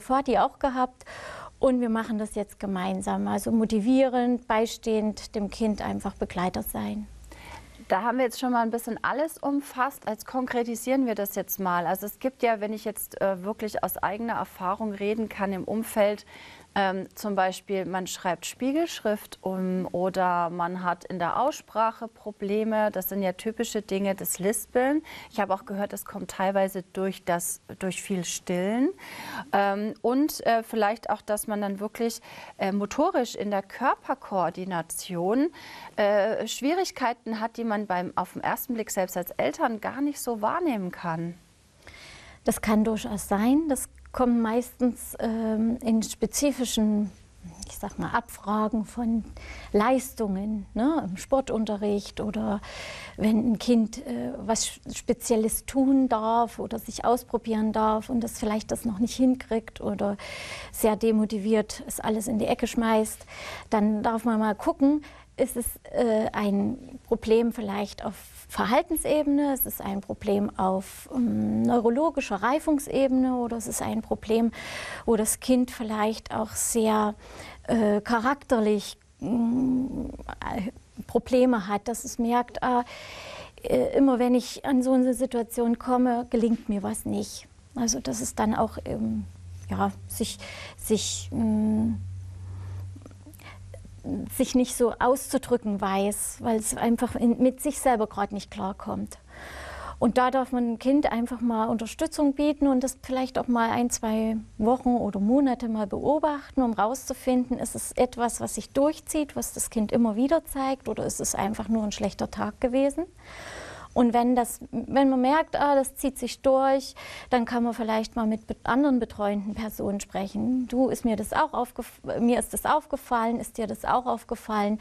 Vati auch gehabt. Und wir machen das jetzt gemeinsam, also motivierend, beistehend, dem Kind einfach Begleiter sein. Da haben wir jetzt schon mal ein bisschen alles umfasst. Als konkretisieren wir das jetzt mal. Also es gibt ja, wenn ich jetzt wirklich aus eigener Erfahrung reden kann im Umfeld, zum Beispiel, man schreibt Spiegelschrift oder man hat in der Aussprache Probleme. Das sind ja typische Dinge, das Lispeln. Ich habe auch gehört, das kommt teilweise durch viel Stillen. Und vielleicht auch, dass man dann wirklich motorisch in der Körperkoordination Schwierigkeiten hat, die man auf den ersten Blick selbst als Eltern gar nicht so wahrnehmen kann. Das kann durchaus sein. Das kommen meistens in spezifischen, ich sag mal, Abfragen von Leistungen, ne, im Sportunterricht oder wenn ein Kind was Spezielles tun darf oder sich ausprobieren darf und das vielleicht noch nicht hinkriegt oder sehr demotiviert es alles in die Ecke schmeißt, dann darf man mal gucken, ist es ein Problem vielleicht auf Verhaltensebene, ist es ein Problem auf neurologischer Reifungsebene oder ist es ein Problem, wo das Kind vielleicht auch sehr charakterlich Probleme hat, dass es merkt, immer wenn ich an so eine Situation komme, gelingt mir was nicht. Also dass es dann auch ja, sich nicht so auszudrücken weiß, weil es einfach mit sich selber gerade nicht klarkommt. Und da darf man dem Kind einfach mal Unterstützung bieten und das vielleicht auch mal 1, 2 Wochen oder Monate mal beobachten, um rauszufinden, ist es etwas, was sich durchzieht, was das Kind immer wieder zeigt, oder ist es einfach nur ein schlechter Tag gewesen. Und wenn man merkt, das zieht sich durch, dann kann man vielleicht mal mit anderen betreuenden Personen sprechen. Mir ist das aufgefallen, ist dir das auch aufgefallen?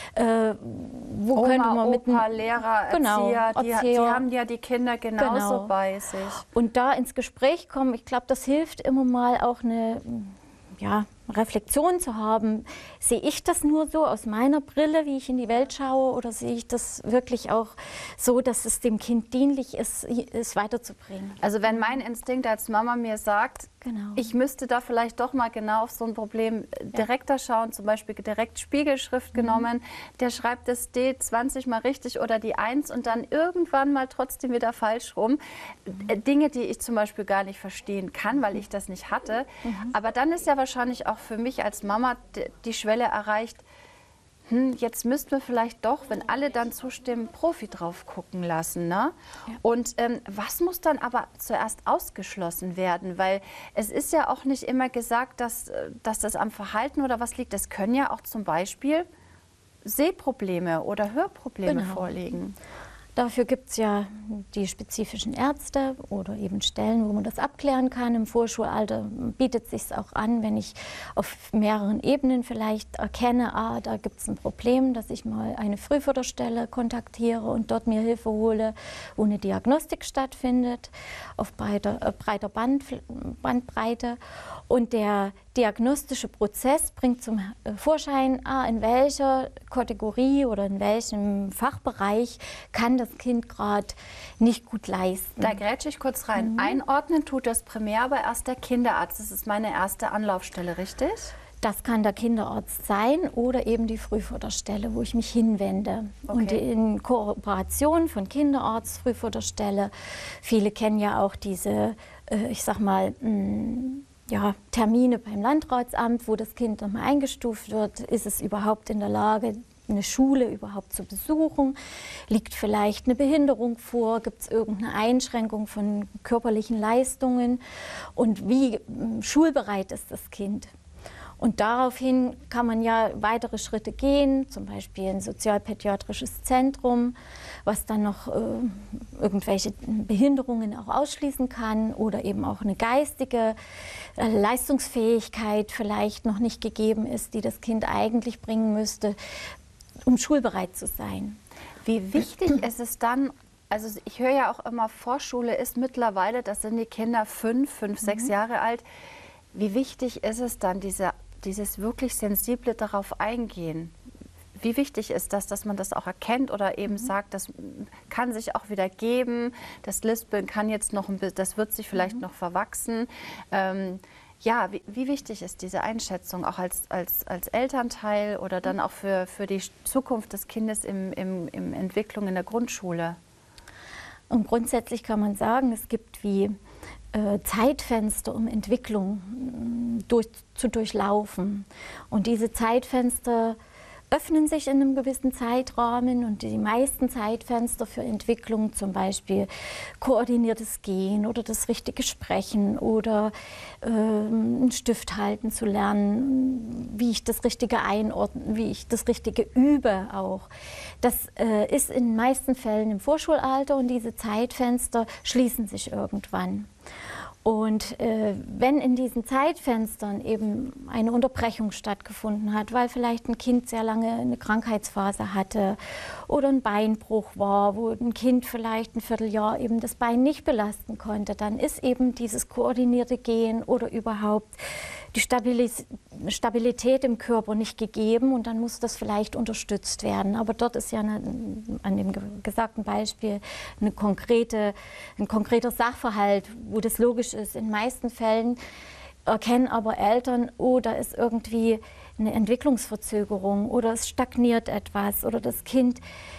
Wo könnte man mit Opa, Lehrer, Erzieher, die haben ja die Kinder genauso bei sich. Und da ins Gespräch kommen, ich glaube, das hilft immer mal auch eine Reflexion zu haben. Sehe ich das nur so aus meiner Brille, wie ich in die Welt schaue, oder sehe ich das wirklich auch so, dass es dem Kind dienlich ist, es weiterzubringen? Also wenn mein Instinkt als Mama mir sagt, ich müsste da vielleicht doch mal genau auf so ein Problem direkter schauen, zum Beispiel direkt Spiegelschrift genommen, der schreibt das D 20 Mal richtig oder die 1 und dann irgendwann mal trotzdem wieder falsch rum. Dinge, die ich zum Beispiel gar nicht verstehen kann, weil ich das nicht hatte. Aber dann ist ja wahrscheinlich auch für mich als Mama die Schwelle erreicht, jetzt müssten wir vielleicht doch, wenn alle dann zustimmen, Profi drauf gucken lassen. Ne? Ja. Und was muss dann aber zuerst ausgeschlossen werden? Weil es ist ja auch nicht immer gesagt, dass das am Verhalten oder was liegt. Es können ja auch zum Beispiel Sehprobleme oder Hörprobleme vorliegen. Dafür gibt es ja die spezifischen Ärzte oder eben Stellen, wo man das abklären kann. Im Vorschulalter bietet es sich auch an, wenn ich auf mehreren Ebenen vielleicht erkenne, da gibt es ein Problem, dass ich mal eine Frühförderstelle kontaktiere und dort mir Hilfe hole, wo eine Diagnostik stattfindet, auf breiter Bandbreite. Und der diagnostische Prozess bringt zum Vorschein, in welcher Kategorie oder in welchem Fachbereich kann das Kind gerade nicht gut leisten. Da grätsche ich kurz rein. Einordnen tut das primär aber erst der Kinderarzt. Das ist meine erste Anlaufstelle, richtig? Das kann der Kinderarzt sein oder eben die Frühförderstelle, wo ich mich hinwende. Okay. Und in Kooperation von Kinderarzt, Frühförderstelle, viele kennen ja auch diese, ich sag mal, Termine beim Landratsamt, wo das Kind nochmal eingestuft wird. Ist es überhaupt in der Lage, eine Schule überhaupt zu besuchen? Liegt vielleicht eine Behinderung vor? Gibt es irgendeine Einschränkung von körperlichen Leistungen? Und wie schulbereit ist das Kind? Und daraufhin kann man ja weitere Schritte gehen, zum Beispiel ein sozialpädiatrisches Zentrum, was dann noch irgendwelche Behinderungen auch ausschließen kann oder eben auch eine geistige Leistungsfähigkeit vielleicht noch nicht gegeben ist, die das Kind eigentlich bringen müsste, um schulbereit zu sein. Wie wichtig ist es dann, also ich höre ja auch immer, Vorschule ist mittlerweile, das sind die Kinder 5, 6 Jahre alt. Wie wichtig ist es dann, dieses wirklich sensible darauf eingehen? Wie wichtig ist das, dass man das auch erkennt oder eben sagt, das kann sich auch wieder geben, das Lispeln kann jetzt noch, das wird sich vielleicht noch verwachsen. Ja, wie wichtig ist diese Einschätzung auch als Elternteil oder dann auch für die Zukunft des Kindes in Entwicklung in der Grundschule? Und grundsätzlich kann man sagen, es gibt wie Zeitfenster, um Entwicklung zu durchlaufen. Und diese Zeitfenster öffnen sich in einem gewissen Zeitrahmen und die meisten Zeitfenster für Entwicklung, zum Beispiel koordiniertes Gehen oder das richtige Sprechen oder einen Stift halten zu lernen, wie ich das Richtige einordne, wie ich das Richtige übe auch. Das ist in den meisten Fällen im Vorschulalter und diese Zeitfenster schließen sich irgendwann. Und wenn in diesen Zeitfenstern eben eine Unterbrechung stattgefunden hat, weil vielleicht ein Kind sehr lange eine Krankheitsphase hatte oder ein Beinbruch war, wo ein Kind vielleicht ein Vierteljahr eben das Bein nicht belasten konnte, dann ist eben dieses koordinierte Gehen oder überhaupt die Stabilität im Körper nicht gegeben und dann muss das vielleicht unterstützt werden. Aber dort ist ja an dem gesagten Beispiel ein konkreter Sachverhalt, wo das logisch ist. In den meisten Fällen erkennen aber Eltern, oh, da ist irgendwie eine Entwicklungsverzögerung oder es stagniert etwas oder das Kind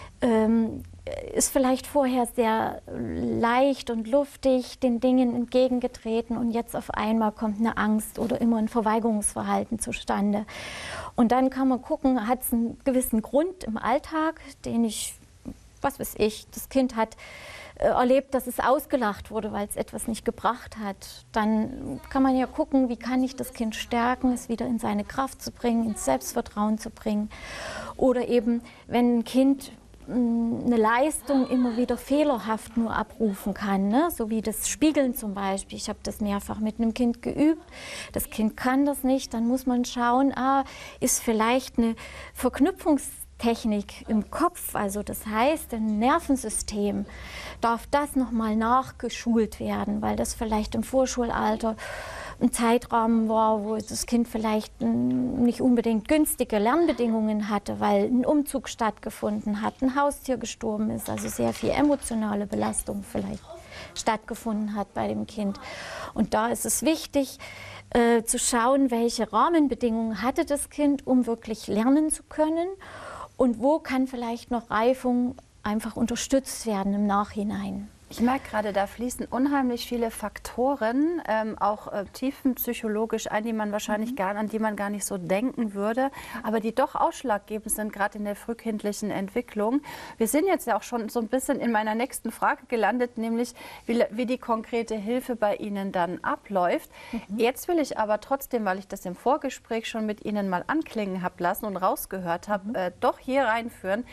ist vielleicht vorher sehr leicht und luftig den Dingen entgegengetreten und jetzt auf einmal kommt eine Angst oder immer ein Verweigerungsverhalten zustande. Und dann kann man gucken, hat es einen gewissen Grund im Alltag, den was weiß ich, das Kind hat erlebt, dass es ausgelacht wurde, weil es etwas nicht gebracht hat. Dann kann man ja gucken, wie kann ich das Kind stärken, es wieder in seine Kraft zu bringen, ins Selbstvertrauen zu bringen. Oder eben, wenn ein Kind eine Leistung immer wieder fehlerhaft nur abrufen kann, ne? So wie das Spiegeln zum Beispiel. Ich habe das mehrfach mit einem Kind geübt. Das Kind kann das nicht, dann muss man schauen, ist vielleicht eine Verknüpfungstechnik im Kopf, also das heißt, im Nervensystem darf das nochmal nachgeschult werden, weil das vielleicht im Vorschulalter ein Zeitrahmen war, wo das Kind vielleicht nicht unbedingt günstige Lernbedingungen hatte, weil ein Umzug stattgefunden hat, ein Haustier gestorben ist, also sehr viel emotionale Belastung vielleicht stattgefunden hat bei dem Kind. Und da ist es wichtig, zu schauen, welche Rahmenbedingungen hatte das Kind, um wirklich lernen zu können und wo kann vielleicht noch Reifung einfach unterstützt werden im Nachhinein. Ich merke gerade, da fließen unheimlich viele Faktoren, auch tiefenpsychologisch ein, an die man gar nicht so denken würde, aber die doch ausschlaggebend sind, gerade in der frühkindlichen Entwicklung. Wir sind jetzt ja auch schon so ein bisschen in meiner nächsten Frage gelandet, nämlich wie die konkrete Hilfe bei Ihnen dann abläuft. Jetzt will ich aber trotzdem, weil ich das im Vorgespräch schon mit Ihnen mal anklingen habe lassen und rausgehört habe, doch hier reinführen.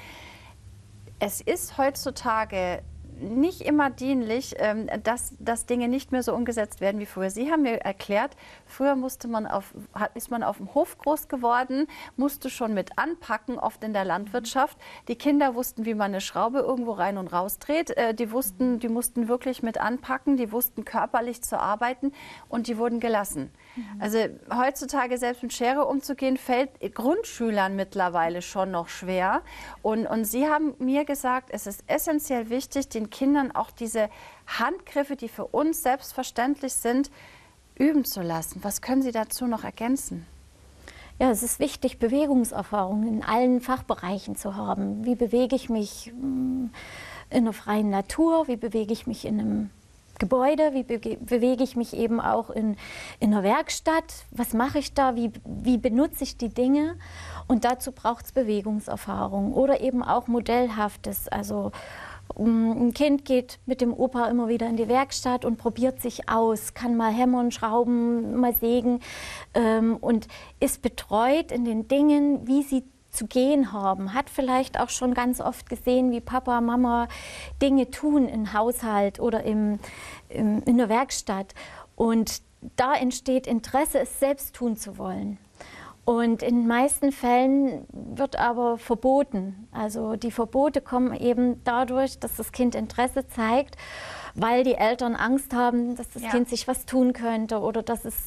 Es ist heutzutage nicht immer dienlich, dass Dinge nicht mehr so umgesetzt werden wie früher. Sie haben mir erklärt, früher ist man auf dem Hof groß geworden, musste schon mit anpacken, oft in der Landwirtschaft. Die Kinder wussten, wie man eine Schraube irgendwo rein und raus dreht. Die mussten wirklich mit anpacken, die wussten körperlich zu arbeiten und die wurden gelassen. Also heutzutage selbst mit Schere umzugehen, fällt Grundschülern mittlerweile schon noch schwer. Und Sie haben mir gesagt, es ist essentiell wichtig, den Kindern auch diese Handgriffe, die für uns selbstverständlich sind, üben zu lassen. Was können Sie dazu noch ergänzen? Ja, es ist wichtig, Bewegungserfahrungen in allen Fachbereichen zu haben. Wie bewege ich mich in der freien Natur? Wie bewege ich mich in einem Gebäude? Wie bewege ich mich eben auch in einer Werkstatt? Was mache ich da? Wie benutze ich die Dinge? Und dazu braucht es Bewegungserfahrung oder eben auch Modellhaftes. Also ein Kind geht mit dem Opa immer wieder in die Werkstatt und probiert sich aus, kann mal hämmern, schrauben, mal sägen und ist betreut in den Dingen, wie sie zu gehen haben, hat vielleicht auch schon ganz oft gesehen, wie Papa, Mama Dinge tun im Haushalt oder in der Werkstatt. Und da entsteht Interesse, es selbst tun zu wollen. Und in den meisten Fällen wird aber verboten. Also die Verbote kommen eben dadurch, dass das Kind Interesse zeigt, weil die Eltern Angst haben, dass das Kind sich was tun könnte oder dass es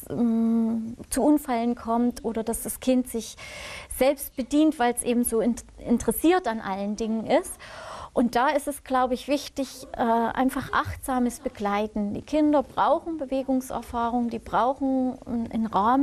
zu Unfällen kommt oder dass das Kind sich selbst bedient, weil es eben so interessiert an allen Dingen ist. Und da ist es, glaube ich, wichtig, einfach achtsames Begleiten. Die Kinder brauchen Bewegungserfahrung, die brauchen einen Rahmen,